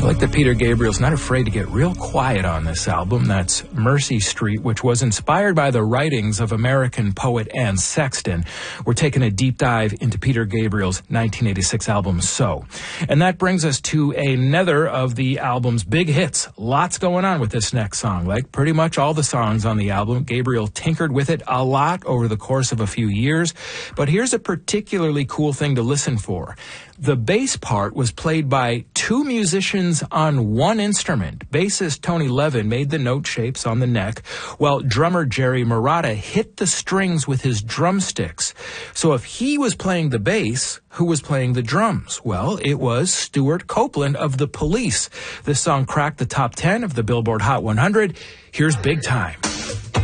I like that Peter Gabriel's not afraid to get real quiet on this album. That's Mercy Street, which was inspired by the writings of American poet Anne Sexton. We're taking a deep dive into Peter Gabriel's 1986 album, So. And that brings us to another of the album's big hits. Lots going on with this next song. Like pretty much all the songs on the album, Gabriel tinkered with it a lot over the course of a few years. But here's a particularly cool thing to listen for. The bass part was played by two musicians on one instrument. Bassist Tony Levin made the note shapes on the neck, while drummer Jerry Marotta hit the strings with his drumsticks. So if he was playing the bass, who was playing the drums? Well, it was Stuart Copeland of The Police. This song cracked the top 10 of the Billboard Hot 100. Here's Big Time.